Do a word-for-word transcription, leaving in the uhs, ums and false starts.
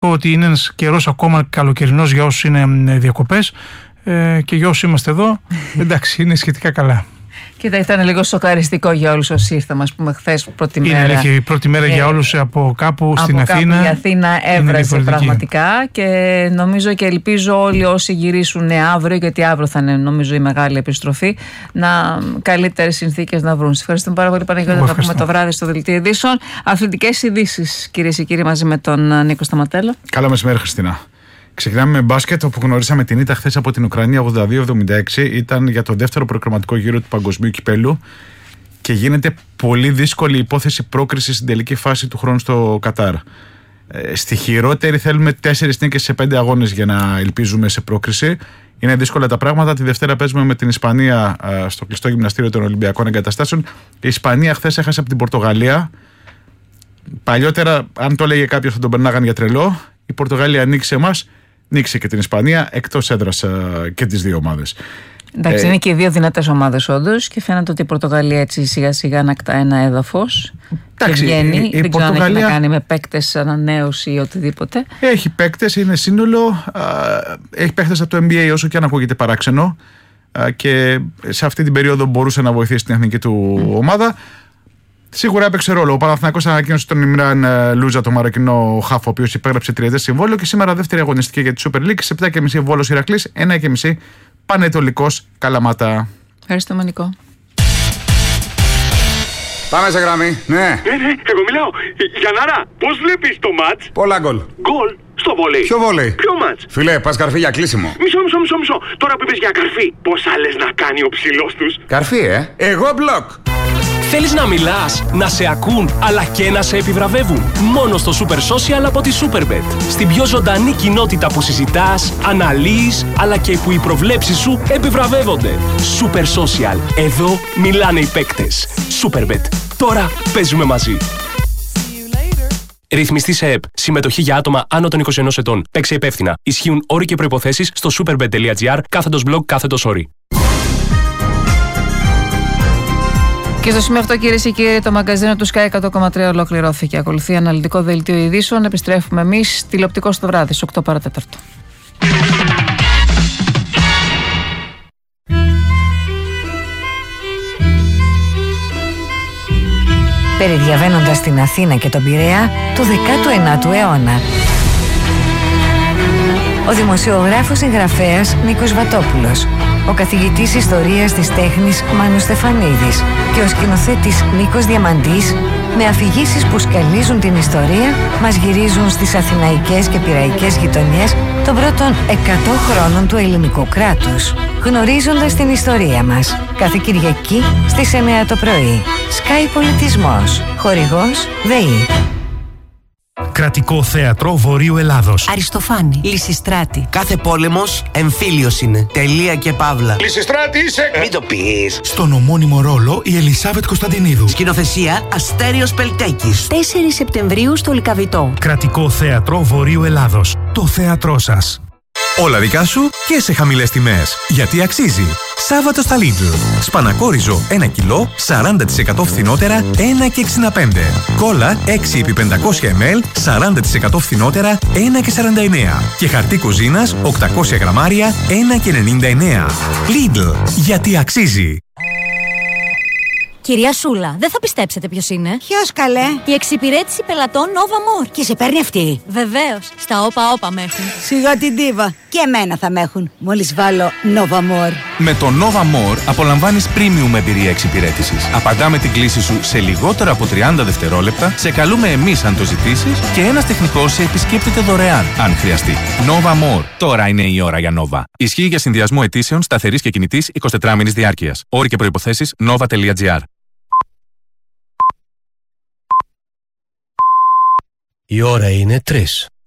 ότι είναι ένας καιρός ακόμα καλοκαιρινός για όσους είναι διακοπές ε, και για όσους είμαστε εδώ, εντάξει, είναι σχετικά καλά. Κοίτα, ήταν λίγο σοκαριστικό για όλους όσοι ήρθαμε, ας πούμε, χθες πρώτη είναι μέρα. Είναι η πρώτη μέρα ε, για όλους από κάπου από στην κάπου Αθήνα. Η Αθήνα έβρασε πραγματικά και νομίζω και ελπίζω όλοι όσοι γυρίσουν αύριο, γιατί αύριο θα είναι νομίζω η μεγάλη επιστροφή, να καλύτερες συνθήκες να βρουν. Σας ευχαριστούμε πάρα πολύ, Παναγιώτη. Θα πούμε το βράδυ στο Δελτίο Ειδήσεων. Αθλητικές ειδήσεις, κυρίες και κύριοι, μαζί με τον Νίκο Σταματέλο. Καλό μεσημέρι, Χριστίνα. Ξεκινάμε με μπάσκετ, όπου γνωρίσαμε την ήττα χθες από την Ουκρανία ογδόντα δύο εβδομήντα έξι. Ήταν για το δεύτερο προκριματικό γύρο του Παγκοσμίου Κυπέλλου και γίνεται πολύ δύσκολη υπόθεση πρόκρισης στην τελική φάση του χρόνου στο Κατάρ. Ε, στη χειρότερη θέλουμε τέσσερις νίκες σε πέντε αγώνες για να ελπίζουμε σε πρόκριση. Είναι δύσκολα τα πράγματα. Τη Δευτέρα παίζουμε με την Ισπανία ε, στο κλειστό γυμναστήριο των Ολυμπιακών Εγκαταστάσεων. Η Ισπανία χθες έχασε από την Πορτογαλία. Παλιότερα, αν το έλεγε κάποιος, θα τον περνάγαν για τρελό. Η Πορτογαλία νίκησε εμάς. Νίκησε και την Ισπανία, εκτός έδρας και τις δύο ομάδες. Εντάξει, ε, είναι και οι δύο δυνατές ομάδες όντως και φαίνεται ότι η Πορτογαλία έτσι σιγά σιγά ανακτά ένα έδαφος. Εντάξει, και βγαίνει. Η, η Δεν Πορτογαλία... ξέρω αν έχει να κάνει με παίκτες, ανανέωση ή οτιδήποτε. Έχει παίκτες, είναι σύνολο. Α, έχει παίκτες από το N B A, όσο και αν ακούγεται παράξενο. Α, και σε αυτή την περίοδο μπορούσε να βοηθήσει την εθνική του mm. ομάδα. Σίγουρα έπαιξε ρόλο. Ο Παναθηναϊκός ανακοίνωσε τον Ιμράν Λούζα, το μαροκινό χάφο, ο οποίος υπέγραψε τριετές συμβόλαιο, και σήμερα δεύτερη αγωνιστική για τη Super League. Σε επτά και μισή Βόλος Ηρακλής, ένα και μισή Πανετολικός Καλαμάτα. Ευχαριστούμε, Νικό. Πάμε σε γραμμή. Ναι. Ναι, ναι, εγώ μιλάω. Γιαννάρα, πώς βλέπεις το μάτς? Πολλά γκολ. Γκολ στο βόλεϊ. Ποιο βόλεϊ? Ποιο μάτς? Φίλε, πας καρφί για κλείσιμο. Μισό, μισό, μισό, μισό. Τώρα που είπες για καρφί, πώς άλλες να κάνει ο ψηλός τους? Καρφί, ε. Εγώ μπλοκ. Θέλεις να μιλάς, να σε ακούν, αλλά και να σε επιβραβεύουν? Μόνο στο Super Social από τη Superbet. Στην πιο ζωντανή κοινότητα που συζητάς, αναλύεις, αλλά και που οι προβλέψεις σου επιβραβεύονται. Super Social. Εδώ μιλάνε οι παίκτες. Superbet. Τώρα παίζουμε μαζί. Ρυθμιστή σε ΕΠ. Συμμετοχή για άτομα άνω των είκοσι ενός ετών. Παίξε υπεύθυνα. Ισχύουν όροι και προϋποθέσεις στο superbet.gr κάθετος blog κάθετος όροι. Και στο σημείο αυτό, κυρίες και κύριοι, το μαγκαζίνο του Sky εκατό κόμμα τρία ολοκληρώθηκε. Ακολουθεί αναλυτικό δελτίο ειδήσεων. Επιστρέφουμε εμείς τηλεοπτικό στο βράδυ, στις οκτώ παρά τέταρτο. Περιδιαβαίνοντας την Αθήνα και τον Πειραιά του δέκατου ενάτου αιώνα. Ο δημοσιογράφος συγγραφέας Νίκος Βατόπουλος, ο καθηγητής ιστορίας της τέχνης Μάνος Στεφανίδης και ο σκηνοθέτης Νίκος Διαμαντής, με αφηγήσεις που σκαλίζουν την ιστορία, μας γυρίζουν στις αθηναϊκές και πειραϊκές γειτονιές των πρώτων εκατό χρόνων του ελληνικού κράτους. Γνωρίζοντας την ιστορία μας. Κάθε Κυριακή στις εννιά το πρωί. Sky Πολιτισμός. Χορηγός ΔΕΗ. Κρατικό Θέατρο Βορείου Ελλάδος. Αριστοφάνη. Λυσιστράτη. Κάθε πόλεμος εμφύλιος είναι. Τελεία και παύλα. Λυσιστράτη είσαι! Μην το πεις. Στον ομώνυμο ρόλο η Ελισάβετ Κωνσταντινίδου. Σκηνοθεσία Αστέριος Πελτέκης. τέσσερις Σεπτεμβρίου στο Λυκαβητό. Κρατικό Θέατρο Βορείου Ελλάδος. Το θέατρό σας. Όλα δικά σου και σε χαμηλές τιμές. Γιατί αξίζει. Σάββατο στα Lidl. Σπανακόριζο ένα κιλό, σαράντα τοις εκατό φθηνότερα, ένα και εξήντα πέντε. Κόλλα έξι επί πεντακόσια μιλιλίτρα, σαράντα τοις εκατό φθηνότερα, ένα και σαράντα εννέα. Και χαρτί κουζίνας, οκτακόσια γραμμάρια, ένα και ενενήντα εννέα. Lidl. Γιατί αξίζει. Κυρία Σούλα, δεν θα πιστέψετε ποιος είναι. Ποιος, καλέ? Η εξυπηρέτηση πελατών Nova More. Και σε παίρνει αυτή? Βεβαίως. Στα όπα όπα με έχουν. Σιγά την τίβα. Και εμένα θα με έχουν. Μόλις βάλω Nova More. Με το Nova More απολαμβάνεις premium εμπειρία εξυπηρέτησης. Απαντάμε την κλήση σου σε λιγότερο από τριάντα δευτερόλεπτα, σε καλούμε εμείς αν το ζητήσεις και ένας τεχνικός σε επισκέπτεται δωρεάν αν χρειαστεί. Nova More. Τώρα είναι η ώρα για Nova. Ισχύει για συνδυασμό αιτήσεων σταθερής και κινητής εικοσιτετράμηνης διάρκειας. Όροι και προϋποθέσεις nova.gr. Η ώρα είναι τρεις.